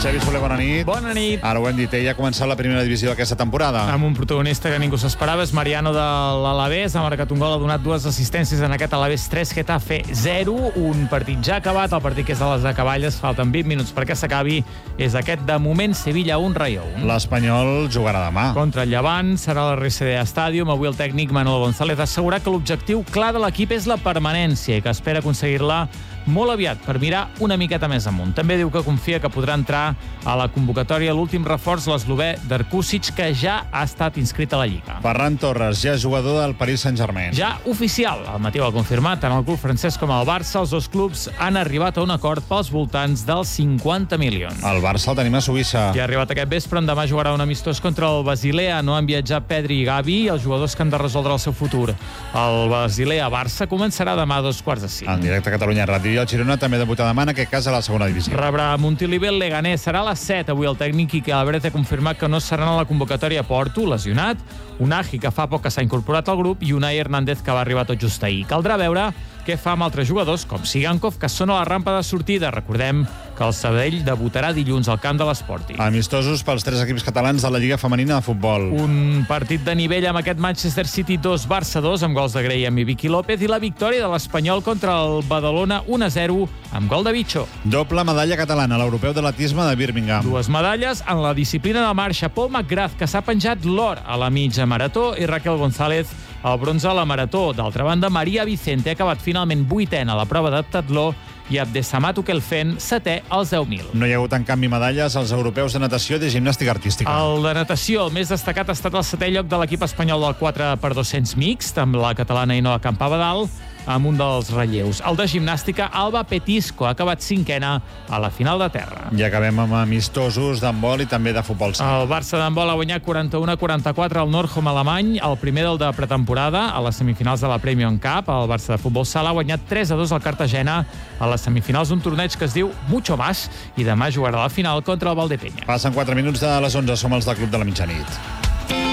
Xavi Soler, bona nit. Bona nit. Ara ho hem dit, ja ha començat la primera divisió d'aquesta temporada. Amb un protagonista que ningú s'esperava, és Mariano de l'Alavés. Ha marcat un gol, ha donat 2 assistències en aquest Alavés 3, Getafe 0. Un partit ja acabat, el partit que és de les acaballes. Falten 20 minuts perquè s'acabi. És aquest, de moment, Sevilla 1, Rayo 1. L'Espanyol jugarà demà. Contra el Llevant, serà l'RCD Stadium. Avui el tècnic Manuel González ha assegurat que l'objectiu clar de l'equip és la permanència i que espera aconseguir-la molt aviat per mirar una miqueta més amunt. També diu que confia que podrà entrar a la convocatòria l'últim reforç, l'eslovè Darkusic, que ja ha estat inscrit a la Lliga. Ferran Torres, ja jugador del Paris Saint-Germain. Ja oficial. El matí ho ha confirmat. Tant el club francès com el Barça, els dos clubs han arribat a un acord pels voltants dels 50 milions. El Barça el tenim a Suïssa. Ja ha arribat aquest vespre, demà jugarà un amistós contra el Basilea. No han viatjat Pedri i Gavi, els jugadors que han de resoldre el seu futur. El Basilea-Barça començarà demà a 2:45. En directe a Catalunya Ràdio. I el Girona també debuta demà, en aquest cas a la segona divisió. Rebrà Montilivi el Leganés. Serà a les 7. Avui el tècnic Quique Álvarez ha confirmat que no seran a la convocatòria. Porto, lesionat, Unai, que fa poc que s'ha incorporat al grup, i Unai Hernández, que va arribar tot just ahir. Caldrà veure què fa amb altres jugadors, com Sigankov, que són a la rampa de sortida. Recordem que el Sabadell debutarà dilluns al camp de l'Sporting. Amistosos pels 3 equips catalans de la Lliga Femenina de Futbol. Un partit de nivell amb aquest Manchester City 2, Barça 2, amb gols de Graham i Vicky López, i la victòria de l'Espanyol contra el Badalona 1-0, amb gol de Bicho. Doble medalla catalana a l'Europeu d'Atletisme de Birmingham. 2 medalles en la disciplina de marxa. Paul McGrath, que s'ha penjat l'or a la mitja marató, i Raquel González el bronze a la marató. D'altra banda, Maria Vicente ha acabat finalment 8ena a la prova d'heptatló i Abdesamat Ukelfen 7è als 10.000. No hi ha hagut en canvi medalles als europeus de natació i de gimnàstica artística. El de natació, el més destacat, ha estat el 7è lloc de l'equip espanyol del 4x200 mixt, amb la catalana Ainhoa Campabadal, amb un dels relleus. El de gimnàstica, Alba Petisco, ha acabat 5ena a la final de terra. I acabem amb amistosos d'handbol i també de futbol sala. El Barça d'handbol ha guanyat 41-44 al Nordhom alemany, el primer del de pretemporada, a les semifinals de la Premium Cup. El Barça de futbol sala ha guanyat 3-2 al Cartagena a les semifinals d'un torneig que es diu Mucho Más, i demà jugarà la final contra el Valdepeña. Passen 4 minuts de les 11, som els del Club de la Mitjanit.